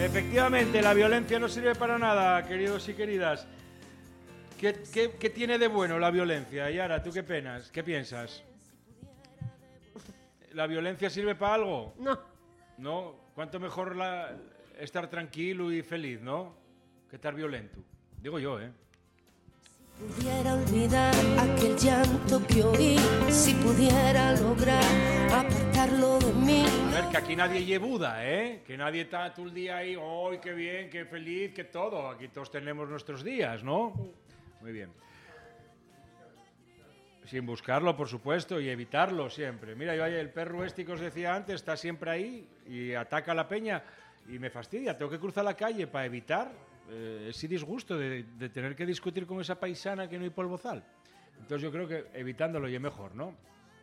Efectivamente, la violencia no sirve para nada, queridos y queridas. ¿Qué tiene de bueno la violencia? Yara, ¿tú qué piensas? ¿La violencia sirve para algo? No. ¿No? ¿Cuánto mejor estar tranquilo y feliz, ¿no? Que estar violento. Digo yo, ¿eh? Si pudiera olvidar aquel llanto que oí, si pudiera lograr apartarlo de mí. A ver, que aquí nadie lleva Buda, ¿eh? Que nadie está todo el día ahí, ¡ay, qué bien, qué feliz, qué todo! Aquí todos tenemos nuestros días, ¿no? Muy bien. Sin buscarlo, por supuesto, y evitarlo siempre. Mira, yo el perro este que os decía antes está siempre ahí y ataca a la peña y me fastidia. Tengo que cruzar la calle para evitar ese disgusto de tener que discutir con esa paisana que no hay polvozal. Entonces yo creo que evitándolo ya es mejor, ¿no?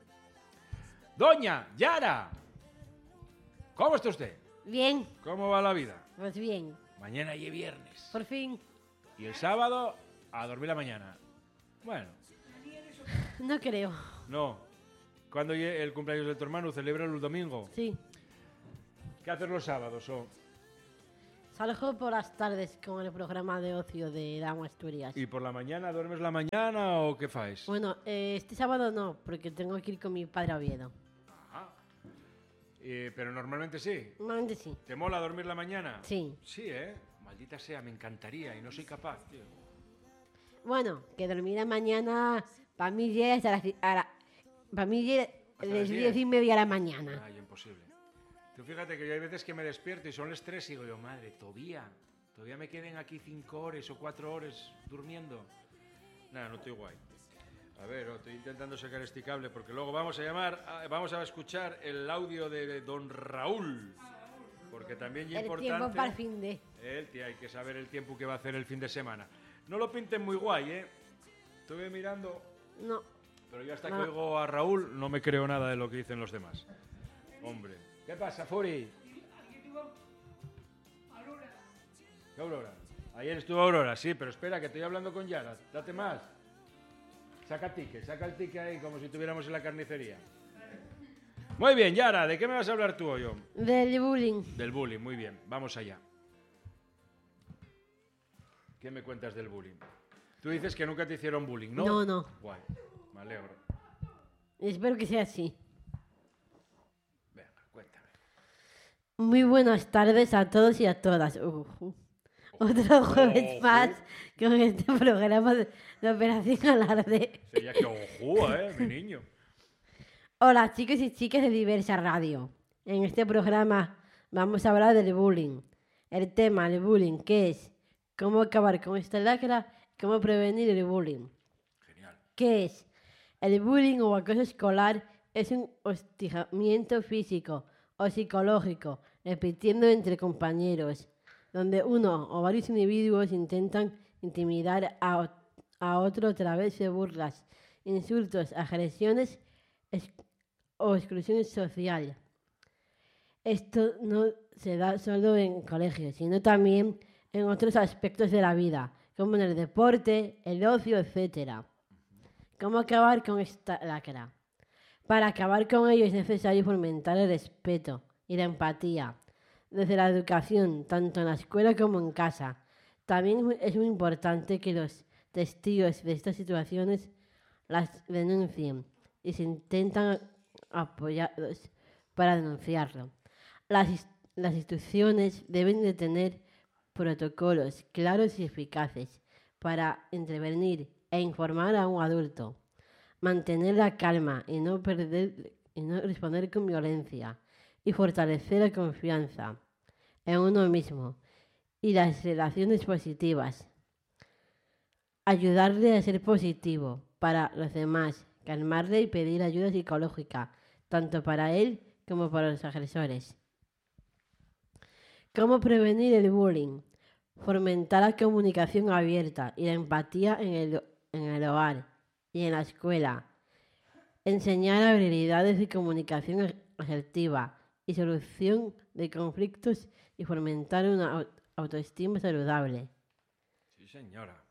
Doña Yara, ¿cómo está usted? Bien. ¿Cómo va la vida? Pues bien. Mañana y viernes. Por fin. Y el sábado a dormir la mañana. Bueno. No creo. No. ¿Cuándo el cumpleaños de tu hermano? ¿Celebra el domingo? Sí. ¿Qué haces los sábados? Salgo por las tardes con el programa de ocio de Dama Asturias. ¿Y por la mañana? ¿Duermes la mañana o qué faes? Bueno, este sábado no, porque tengo que ir con mi padre a Oviedo. Ajá. Pero normalmente sí. Normalmente sí. ¿Te mola dormir la mañana? Sí. Sí, ¿eh? Maldita sea, me encantaría y no soy capaz, tío. Bueno, que dormir la mañana para mí ya es las 10:30 de la mañana. Ay, imposible. Tú fíjate que yo hay veces que me despierto y son las 3 y digo yo, madre, todavía me queden aquí 5 horas o 4 horas durmiendo. Nada, no estoy guay. A ver, estoy intentando sacar este cable porque luego vamos a escuchar el audio de don Raúl. Porque también es importante... El tiempo para el fin de... Hay que saber el tiempo que va a hacer el fin de semana. No lo pinten muy guay, ¿eh? Estuve mirando... No. Pero yo hasta que oigo a Raúl no me creo nada de lo que dicen los demás. Hombre. ¿Qué pasa, Furi? ¿Qué Aurora? Ayer estuvo Aurora, sí, pero espera, que estoy hablando con Yara. Date más. Saca el ticket ahí como si estuviéramos en la carnicería. Muy bien, Yara, ¿de qué me vas a hablar tú hoy? Del bullying. Del bullying, muy bien. Vamos allá. ¿Qué me cuentas del bullying? Tú dices que nunca te hicieron bullying, ¿no? No, no. Guay, me alegro. Espero que sea así. Venga, cuéntame. Muy buenas tardes a todos y a todas. Otro jueves más con este programa de Operación Alarde. Sería que ojo, mi niño. Hola, chicos y chicas de Diversa Radio. En este programa vamos a hablar del bullying. El tema del bullying, ¿qué es? ¿Cómo acabar con esta lacra? ¿Cómo prevenir el bullying? Genial. ¿Qué es? El bullying o acoso escolar es un hostigamiento físico o psicológico, repitiendo entre compañeros, donde uno o varios individuos intentan intimidar a otro a través de burlas, insultos, agresiones o exclusión social. Esto no se da solo en colegios, sino también en otros aspectos de la vida, como en el deporte, el ocio, etc. ¿Cómo acabar con esta lacra? Para acabar con ello es necesario fomentar el respeto y la empatía desde la educación, tanto en la escuela como en casa. También es muy importante que los testigos de estas situaciones las denuncien y se intentan apoyados para denunciarlo. Las instituciones deben de tener protocolos claros y eficaces para intervenir e informar a un adulto, mantener la calma y no responder con violencia y fortalecer la confianza en uno mismo y las relaciones positivas. Ayudarle a ser positivo para los demás, calmarle y pedir ayuda psicológica, tanto para él como para los agresores. ¿Cómo prevenir el bullying? Fomentar la comunicación abierta y la empatía en el hogar y en la escuela. Enseñar habilidades de comunicación asertiva y solución de conflictos y fomentar una autoestima saludable. Sí, señora.